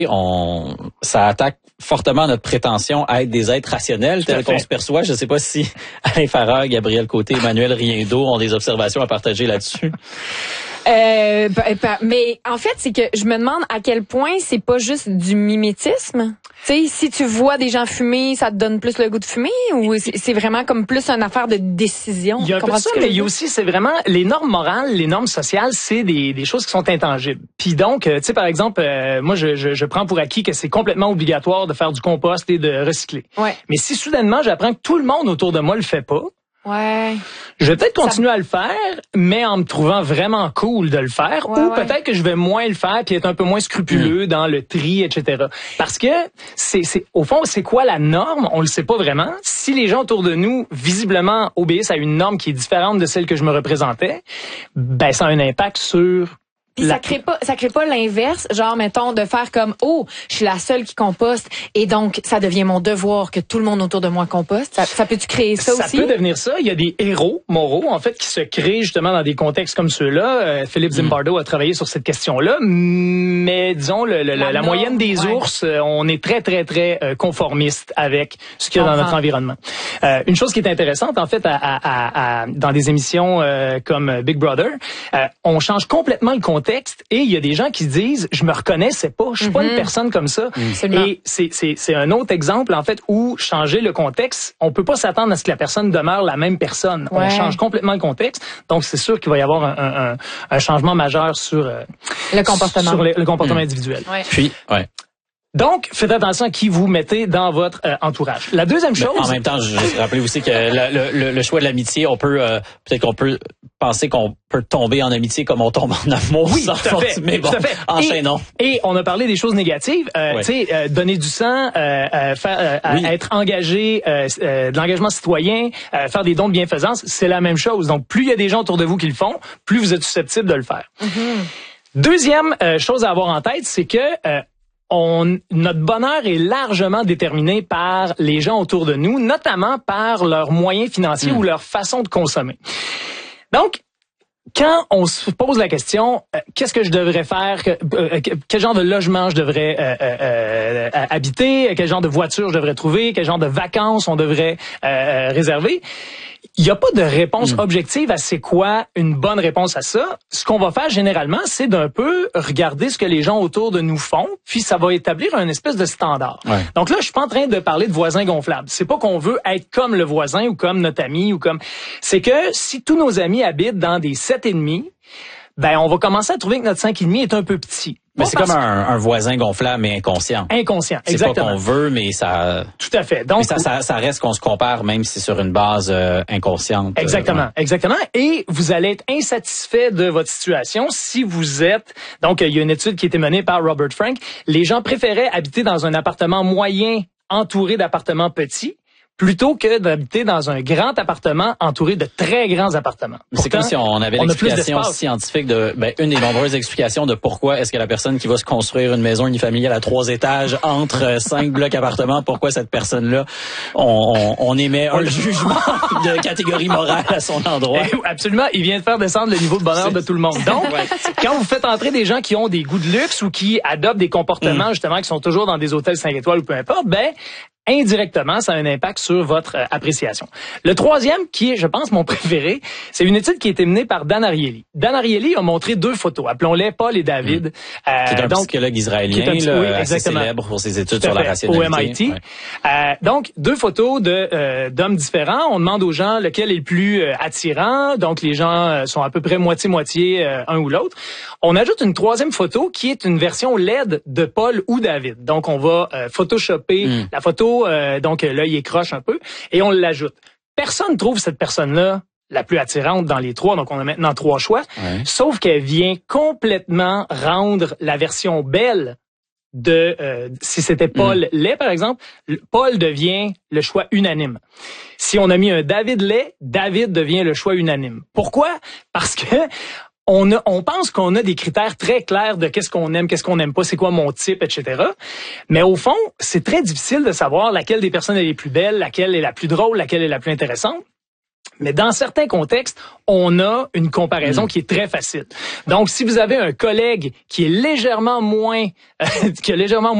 Ça attaque fortement notre prétention à être des êtres rationnels tels qu'on se perçoit. Je ne sais pas si Alain Farrar, Gabriel Côté, Emmanuel Riendeau ont des observations à partager là-dessus. Mais en fait, c'est que je me demande à quel point c'est pas juste du mimétisme. Tu sais, si tu vois des gens fumer, ça te donne plus le goût de fumer, ou c'est vraiment comme plus une affaire de décision? Il y a un peu ça, mais il y a aussi, c'est vraiment les normes morales, les normes sociales, c'est des choses qui sont intangibles. Puis donc, tu sais, par exemple, moi, je prends pour acquis que c'est complètement obligatoire de faire du compost et de recycler. Ouais. Mais si soudainement j'apprends que tout le monde autour de moi le fait pas, ouais, je vais peut-être continuer à le faire, mais en me trouvant vraiment cool de le faire, ou peut-être que je vais moins le faire puis être un peu moins scrupuleux dans le tri, etc. Parce que c'est au fond, c'est quoi la norme? On le sait pas vraiment. Si les gens autour de nous, visiblement, obéissent à une norme qui est différente de celle que je me représentais, ben ça a un impact sur... Puis ça crée pas l'inverse, genre mettons de faire comme je suis la seule qui composte et donc ça devient mon devoir que tout le monde autour de moi composte. Ça peut-tu créer ça aussi? Ça peut devenir ça. Il y a des héros moraux en fait qui se créent justement dans des contextes comme ceux-là. Philippe Zimbardo a travaillé sur cette question-là, mais disons la moyenne des ours, on est très très très conformiste avec ce qu'il y a dans notre environnement. Une chose qui est intéressante en fait dans des émissions comme Big Brother, on change complètement le contexte et il y a des gens qui se disent je me reconnaissais pas, je suis pas une personne comme ça. Et c'est un autre exemple en fait où changer le contexte, on peut pas s'attendre à ce que la personne demeure la même personne. On change complètement le contexte. Donc c'est sûr qu'il va y avoir un changement majeur sur le comportement le comportement individuel. Puis donc, faites attention à qui vous mettez dans votre entourage. La deuxième chose... En même temps, je vais rappeler aussi que le choix de l'amitié, on peut peut-être qu'on peut penser qu'on peut tomber en amitié comme on tombe en amour. Oui, tout à fait. Mais bon, enchaînons. Et on a parlé des choses négatives. Tu sais, donner du sang, être engagé, de l'engagement citoyen, faire des dons de bienfaisance, c'est la même chose. Donc, plus il y a des gens autour de vous qui le font, plus vous êtes susceptible de le faire. Deuxième chose à avoir en tête, c'est que notre bonheur est largement déterminé par les gens autour de nous, notamment par leurs moyens financiers ou leur façon de consommer. Donc, quand on se pose la question, qu'est-ce que je devrais faire, quel genre de logement je devrais habiter, quel genre de voiture je devrais trouver, quel genre de vacances on devrait réserver, il n'y a pas de réponse objective à c'est quoi une bonne réponse à ça. Ce qu'on va faire généralement, c'est d'un peu regarder ce que les gens autour de nous font, puis ça va établir un espèce de standard. Donc là, je suis pas en train de parler de voisins gonflables. C'est pas qu'on veut être comme le voisin ou comme notre ami ou comme... C'est que si tous nos amis habitent dans des 7,5, ben on va commencer à trouver que notre 5,5 est un peu petit. Mais c'est comme un voisin gonflable, mais inconscient. Inconscient, exactement. C'est exactement. pas qu'on veut, mais ça... Tout à fait. Donc, ça reste qu'on se compare, même si c'est sur une base inconsciente. Exactement, exactement. Et vous allez être insatisfait de votre situation si vous êtes... Donc, il y a une étude qui a été menée par Robert Frank. Les gens préféraient habiter dans un appartement moyen entouré d'appartements petits plutôt que d'habiter dans un grand appartement entouré de très grands appartements. C'est comme si on avait l'explication scientifique une des nombreuses explications de pourquoi est-ce que la personne qui va se construire une maison unifamiliale à 3 étages entre 5 blocs appartements, pourquoi cette personne-là, on émet un jugement de catégorie morale à son endroit. Absolument. Il vient de faire descendre le niveau de bonheur de tout le monde. Donc, quand vous faites entrer des gens qui ont des goûts de luxe ou qui adoptent des comportements, justement, qui sont toujours dans des hôtels 5 étoiles ou peu importe, indirectement, ça a un impact sur votre appréciation. Le troisième, qui est, je pense, mon préféré, c'est une étude qui a été menée par Dan Ariely. Dan Ariely a montré 2 photos, appelons-les Paul et David. Qui est un psychologue israélien, assez célèbre pour ses études sur la rationalité. Au MIT. Donc, 2 photos d'hommes différents. On demande aux gens lequel est le plus attirant. Donc, les gens sont à peu près moitié-moitié un ou l'autre. On ajoute une 3e photo qui est une version LED de Paul ou David. Donc, on va photoshopper la photo. Donc l'œil est croche un peu, et on l'ajoute. Personne trouve cette personne-là la plus attirante dans les 3, donc on a maintenant 3 choix, sauf qu'elle vient complètement rendre la version belle de... si c'était Paul laid, par exemple, Paul devient le choix unanime. Si on a mis un David laid, David devient le choix unanime. Pourquoi? Parce que on pense qu'on a des critères très clairs de qu'est-ce qu'on aime, qu'est-ce qu'on n'aime pas, c'est quoi mon type, etc. Mais au fond, c'est très difficile de savoir laquelle des personnes est les plus belles, laquelle est la plus drôle, laquelle est la plus intéressante. Mais dans certains contextes, on a une comparaison qui est très facile. Donc, si vous avez un collègue qui est légèrement moins